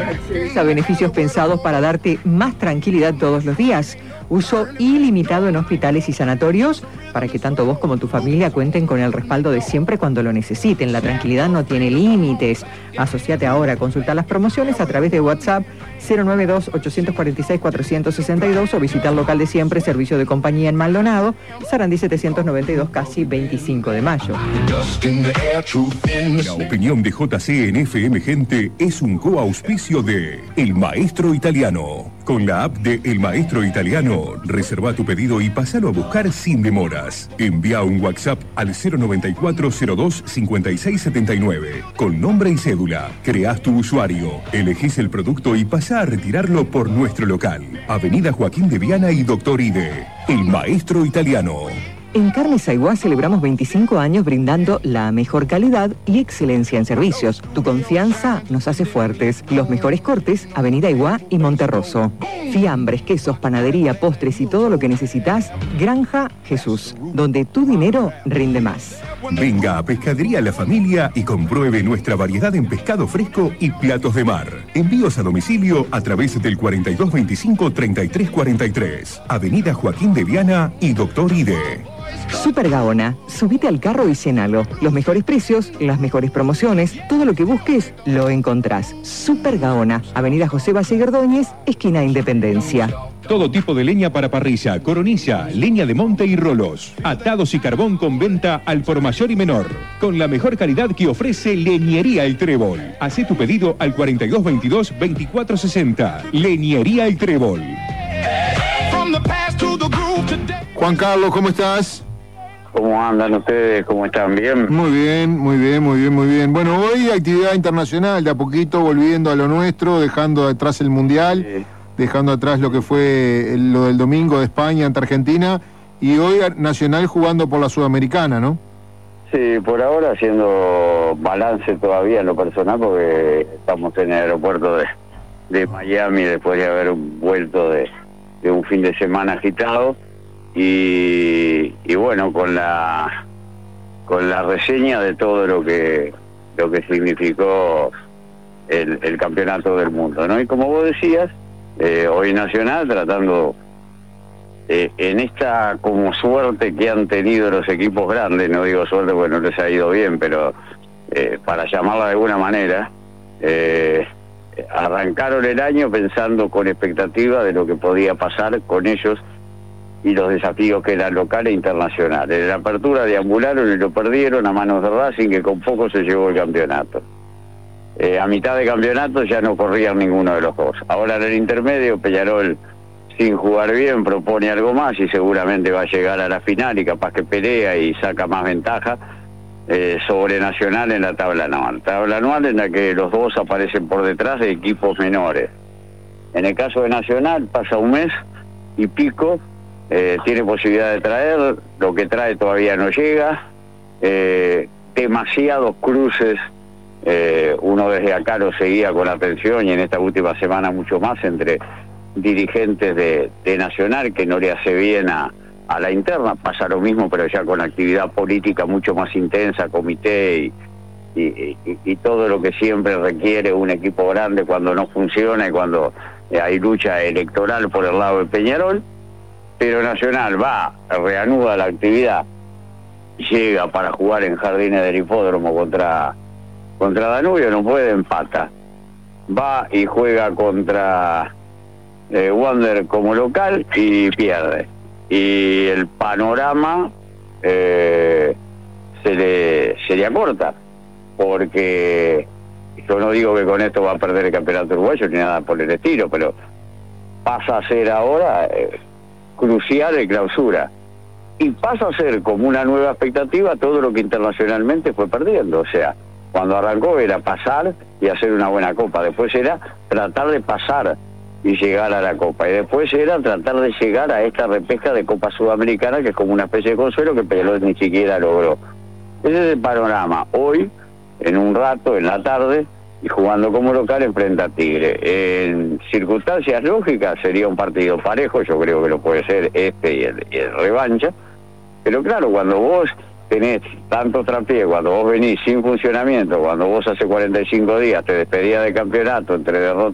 Accedes a beneficios pensados para darte más tranquilidad todos los días. Uso ilimitado en hospitales y sanatorios para que tanto vos como tu familia cuenten con el respaldo de siempre cuando lo necesiten. La tranquilidad no tiene límites. Asociate ahora, consulta las promociones a través de WhatsApp 092-846-462 o visita el local de siempre, servicio de compañía en Maldonado, Sarandí 792, casi 25 de mayo. La opinión de JC en FM Gente es un coauspicio de El Maestro Italiano. Con la app de El Maestro Italiano, reserva tu pedido y pásalo a buscar sin demoras. Envía un WhatsApp al 094-02-5679 con nombre y cédula. Creás tu usuario, elegís el producto y pasá a retirarlo por nuestro local. Avenida Joaquín de Viana y Doctor Ide. El Maestro Italiano. En Carnes Aiguá celebramos 25 años brindando la mejor calidad y excelencia en servicios. Tu confianza nos hace fuertes. Los mejores cortes, Avenida Aiguá y Monterroso. Fiambres, quesos, panadería, postres y todo lo que necesitas, Granja Jesús, donde tu dinero rinde más. Venga a Pescadería La Familia y compruebe nuestra variedad en pescado fresco y platos de mar. Envíos a domicilio a través del 4225-3343. Avenida Joaquín de Viana y Doctor Ide. Super Gaona, subite al carro y llénalo. Los mejores precios, las mejores promociones, todo lo que busques, lo encontrás. Super Gaona, Avenida José Valle Ordóñez, esquina Independencia. Todo tipo de leña para parrilla, coronilla, leña de monte y rolos. Atados y carbón con venta al por mayor y menor. Con la mejor calidad que ofrece Leñería El Trébol. Hacé tu pedido al 4222-2460. Leñería El Trébol. Juan Carlos, ¿cómo estás? ¿Cómo andan ustedes? ¿Cómo están? ¿Bien? Muy bien, muy bien, muy bien, muy bien. Bueno, hoy actividad internacional, de a poquito volviendo a lo nuestro, dejando atrás el Mundial, sí, dejando atrás lo que fue lo del domingo de España ante Argentina, y hoy Nacional jugando por la Sudamericana, ¿no? Sí, por ahora haciendo balance todavía en lo personal, porque estamos en el aeropuerto de Miami después de haber vuelto de un fin de semana agitado. Y bueno, con la reseña de todo lo que significó el campeonato del mundo, ¿no? Y como vos decías, hoy Nacional tratando en esta como suerte que han tenido los equipos grandes, no digo suerte porque no les ha ido bien, pero para llamarla de alguna manera, arrancaron el año pensando con expectativa de lo que podía pasar con ellos y los desafíos que eran locales e internacionales. En la apertura deambularon y lo perdieron a manos de Racing, que con poco se llevó el campeonato. A mitad de campeonato ya no corrían ninguno de los dos. Ahora en el intermedio, Peñarol, sin jugar bien, propone algo más y seguramente va a llegar a la final y capaz que pelea y saca más ventaja sobre Nacional en la tabla anual. Tabla anual en la que los dos aparecen por detrás de equipos menores. En el caso de Nacional pasa un mes y pico, tiene posibilidad de traer, lo que trae todavía no llega, demasiados cruces, uno desde acá lo seguía con atención y en esta última semana mucho más entre dirigentes de Nacional, que no le hace bien a la interna. Pasa lo mismo pero ya con actividad política mucho más intensa, comité y todo lo que siempre requiere un equipo grande cuando no funciona y cuando hay lucha electoral por el lado de Peñarol. Pero Nacional va, reanuda la actividad, llega para jugar en Jardines del Hipódromo contra Danubio, no puede, empata. Va y juega contra Wander como local y pierde. Y el panorama se le acorta, porque yo no digo que con esto va a perder el campeonato uruguayo ni nada por el estilo, pero pasa a ser ahora crucial en clausura y pasa a ser como una nueva expectativa todo lo que internacionalmente fue perdiendo. O sea, cuando arrancó era pasar y hacer una buena copa, después era tratar de pasar y llegar a la copa, y después era tratar de llegar a esta repesca de Copa Sudamericana, que es como una especie de consuelo que Peñarol ni siquiera logró. Ese es el panorama. Hoy, en un rato, en la tarde, y jugando como local, enfrenta a Tigre. En circunstancias lógicas sería un partido parejo, yo creo que lo puede ser este y el revancha, pero claro, cuando vos tenés tanto traspié, cuando vos venís sin funcionamiento, cuando vos hace 45 días te despedías de campeonato entre derrotas